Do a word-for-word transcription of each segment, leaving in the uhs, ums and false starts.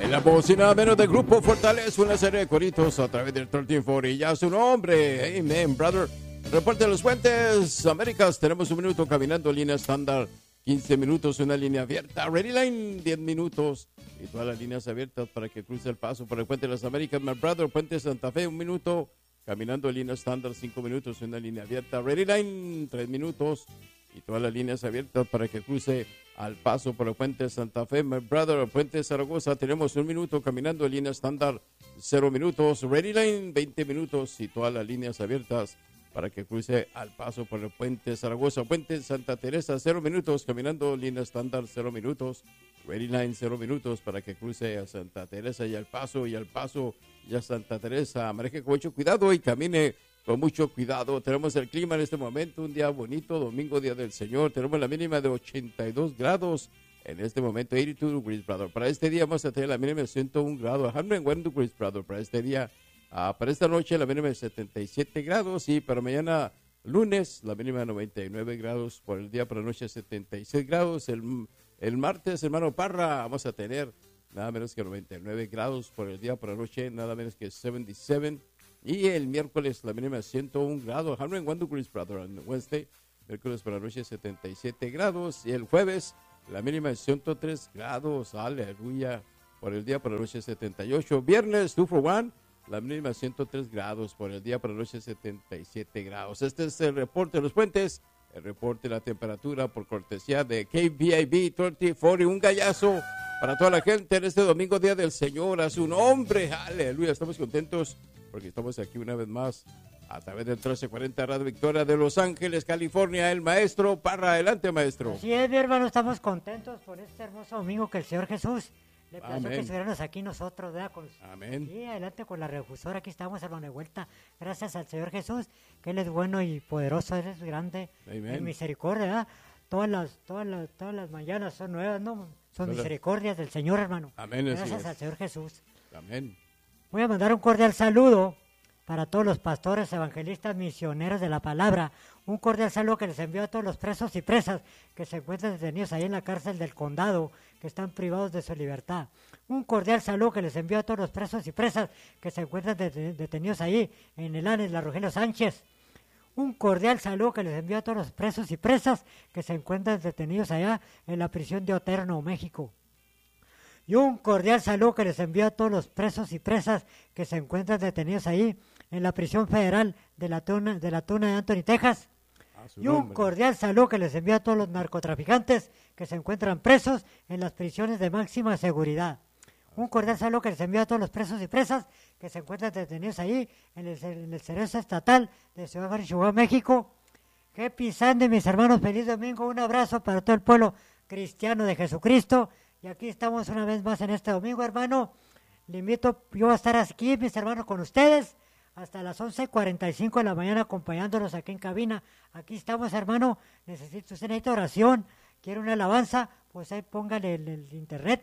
En la voz y nada menos del Grupo Fortaleza, una serie de coritos a través del trece cuarenta. Ya su nombre, amen, brother. Reporte de los Puentes Américas. Tenemos un minuto caminando, línea estándar. quince minutos, una línea abierta. Ready Line, diez minutos. Y todas las líneas abiertas para que cruce el paso por el Puente de las Américas. My brother, Puente Santa Fe, un minuto. Caminando, línea estándar, cinco minutos, una línea abierta. Ready Line, tres minutos. Y todas las líneas abiertas para que cruce al paso por el Puente Santa Fe. My brother, el Puente Zaragoza, tenemos un minuto caminando en línea estándar, cero minutos. Ready Line, veinte minutos y todas las líneas abiertas para que cruce al paso por el Puente Zaragoza. Puente Santa Teresa, cero minutos caminando, línea estándar, cero minutos. Ready Line, cero minutos para que cruce a Santa Teresa y al paso y al paso y a Santa Teresa. Maneje con mucho cuidado y camine con mucho cuidado. Tenemos el clima en este momento, un día bonito, domingo, día del Señor. Tenemos la mínima de ochenta y dos grados. En este momento, ochenta y dos degrees, brother. Para este día vamos a tener la mínima de ciento uno grados. ciento uno degrees, brother. Para este día, uh, para esta noche, la mínima de setenta y siete grados. Y para mañana, lunes, la mínima de noventa y nueve grados. Por el día, para la noche, setenta y seis grados. El, el martes, hermano Parra, vamos a tener nada menos que noventa y nueve grados. Por el día, para la noche, nada menos que setenta y siete. Y el miércoles, la mínima de ciento uno grados. ciento uno degrees, brother. On Wednesday, miércoles para la noche, setenta y siete grados. Y el jueves, la mínima de ciento tres grados. Aleluya. Por el día, para la noche, setenta y ocho. Viernes, two for one. La mínima de ciento tres grados. Por el día, para la noche, setenta y siete grados. Este es el reporte de los puentes. El reporte de la temperatura por cortesía de K B I B trece cuarenta. Un gallazo para toda la gente en este domingo, día del Señor. A su nombre. Aleluya. Estamos contentos porque estamos aquí una vez más a través del trece cuarenta Radio Victoria de Los Ángeles, California. El maestro Parra, adelante, maestro. Así es, mi hermano, estamos contentos por este hermoso domingo que el Señor Jesús le plació Amén. que estuviéramos aquí nosotros, ¿verdad? Con, Amén. Y adelante con la refusora, aquí estamos, hermano, de vuelta. Gracias al Señor Jesús, que Él es bueno y poderoso, Él es grande, Amén. en misericordia, ¿verdad? Todas las, todas las, todas las mañanas son nuevas, ¿no? Son Todas. misericordias del Señor, hermano. Amén, así Gracias es. al Señor Jesús. Amén. Voy a mandar un cordial saludo para todos los pastores, evangelistas, misioneros de la palabra. Un cordial saludo que les envío a todos los presos y presas que se encuentran detenidos ahí en la cárcel del condado, que están privados de su libertad. Un cordial saludo que les envío a todos los presos y presas que se encuentran det- detenidos ahí en el ANES, la Rogelio Sánchez. Un cordial saludo que les envío a todos los presos y presas que se encuentran detenidos allá en la prisión de Oterno, México. Y un cordial saludo que les envío a todos los presos y presas que se encuentran detenidos ahí en la prisión federal de la Tuna de, la tuna de Anthony, Texas. A su Y un nombre. cordial saludo que les envío a todos los narcotraficantes que se encuentran presos en las prisiones de máxima seguridad. Un cordial saludo que les envío a todos los presos y presas que se encuentran detenidos ahí en el, en el Cerezo Estatal de Ciudad Juárez, Chihuahua, México. Happy Sunday, mis hermanos, feliz domingo. Un abrazo para todo el pueblo cristiano de Jesucristo. Y aquí estamos una vez más en este domingo, hermano. Le invito, yo a estar aquí, mis hermanos, con ustedes hasta las once cuarenta y cinco de la mañana acompañándolos aquí en cabina. Aquí estamos, hermano. Necesito, usted necesita oración, quiere una alabanza, pues ahí póngale el, el internet.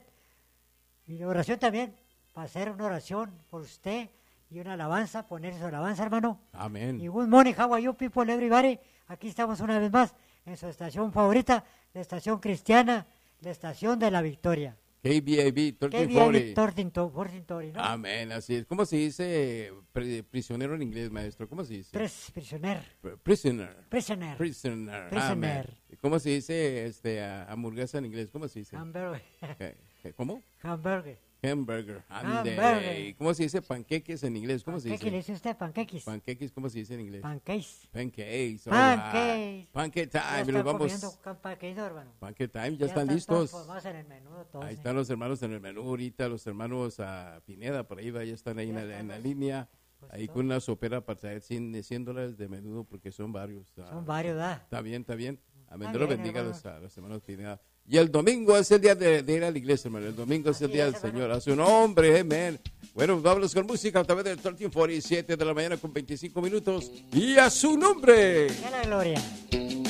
Y la oración también, para hacer una oración por usted y una alabanza, poner su alabanza, hermano. Amén. Y good morning, how are you people, everybody? Aquí estamos una vez más en su estación favorita, la estación cristiana, la estación de la victoria. K B I B Qué trece bien, cuarenta. Tortington, Tortington, ¿no? Amén, así es. ¿Cómo se dice pri- prisionero en inglés, maestro? ¿Cómo se dice? Pres, prisoner, Pr- Prisoner. prisoner, Prisoner. Prisoner. Amén. ¿Y cómo se dice este, a- hamburguesa en inglés? ¿Cómo se dice? hamburger, ¿Qué- qué- ¿Cómo? hamburger. Hamburger. Ande. Hamburger. ¿Y ¿Cómo se dice panqueques en inglés? ¿Cómo se ¿Qué le dice? dice usted? Panqueques. Panqueques, ¿cómo se dice en inglés? Pancakes. Pancakes. Pancakes. Pancake Ya time. Y están nos vamos. comiendo can- pancakes, hermano. Pancake time. Ya están listos. transformados en el menú todos, Ahí ¿eh? están los hermanos en el menú ahorita, los hermanos a Pineda, por ahí va, ya están ahí Ya en la, en la estamos. línea, Pues ahí todo. con una sopera para traer cien, cien dólares de menudo porque son varios. Ah, Son varios, ¿verdad? Está bien, está bien. Amén. Está Dios los bien, bendiga a los, hermano. a los hermanos Pineda. Y el domingo es el día de, de ir a la iglesia, hermano. El domingo es el Así día es, del hermano. Señor. A su nombre, amén. Bueno, vámonos con música a través del trece cuarenta y siete de la mañana con veinticinco minutos. Y a su nombre. ¡Qué la gloria!